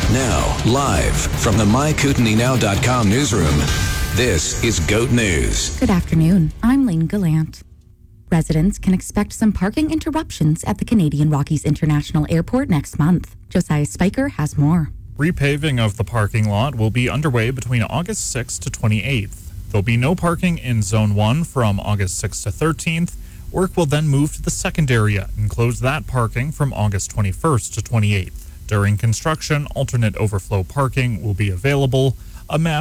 Now, live from the MyKootenainow.com newsroom, this is GOAT News. Good afternoon. I'm Lane Gallant. Residents can expect some parking interruptions at the Canadian Rockies International Airport next month. Josiah Spiker has more. Repaving of the parking lot will be underway between August 6th to 28th. There'll be no parking in Zone 1 from August 6th to 13th. Work will then move to the second area and close that parking from August 21st to 28th. During construction, alternate overflow parking will be available. A map